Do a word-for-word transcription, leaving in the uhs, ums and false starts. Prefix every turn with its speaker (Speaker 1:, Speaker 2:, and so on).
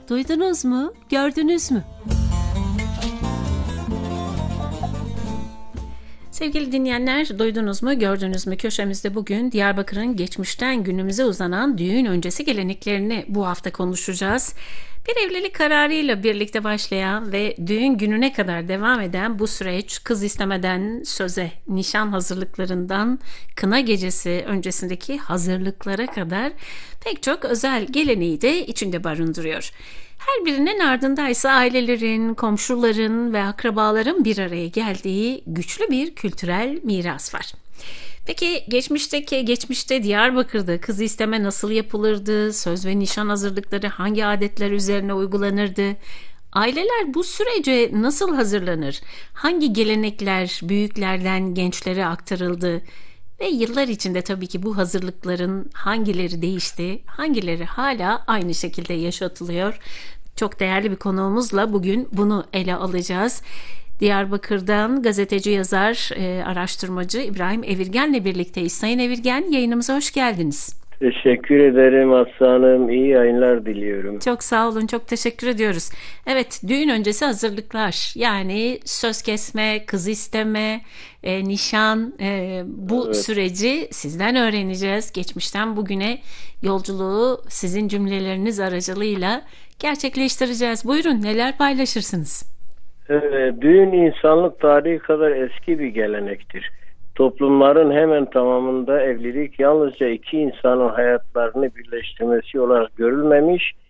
Speaker 1: Duydunuz mu? Gördünüz mü? Sevgili dinleyenler, duydunuz mu, gördünüz mü? Köşemizde bugün Diyarbakır'ın geçmişten günümüze uzanan düğün öncesi geleneklerini bu hafta konuşacağız. Bir evlilik kararıyla birlikte başlayan ve düğün gününe kadar devam eden bu süreç, kız istemeden söze, nişan hazırlıklarından kına gecesi öncesindeki hazırlıklara kadar pek çok özel geleneği de içinde barındırıyor. Her birinin ardındaysa ailelerin, komşuların ve akrabaların bir araya geldiği güçlü bir kültürel miras var. Peki geçmişteki, geçmişte Diyarbakır'da kız isteme nasıl yapılırdı? Söz ve nişan hazırlıkları hangi adetler üzerine uygulanırdı? Aileler bu sürece nasıl hazırlanır? Hangi gelenekler büyüklerden gençlere aktarıldı? Ve yıllar içinde tabii ki bu hazırlıkların hangileri değişti, hangileri hala aynı şekilde yaşatılıyor? Çok değerli bir konuğumuzla bugün bunu ele alacağız. Diyarbakır'dan gazeteci, yazar, e, araştırmacı İbrahim Evirgen'le birlikteyiz. Sayın Evirgen, yayınımıza hoş geldiniz.
Speaker 2: Teşekkür ederim Aslanım. İyi yayınlar diliyorum.
Speaker 1: Çok sağ olun, çok teşekkür ediyoruz. Evet, düğün öncesi hazırlıklar, yani söz kesme, kız isteme, e, nişan, e, bu
Speaker 2: Evet.
Speaker 1: süreci sizden öğreneceğiz. Geçmişten bugüne yolculuğu sizin cümleleriniz aracılığıyla gerçekleştireceğiz. Buyurun, neler paylaşırsınız?
Speaker 2: Evet, düğün insanlık tarihi kadar eski bir gelenektir. Toplumların hemen tamamında evlilik yalnızca iki insanın hayatlarını birleştirmesi olarak görülmemiş,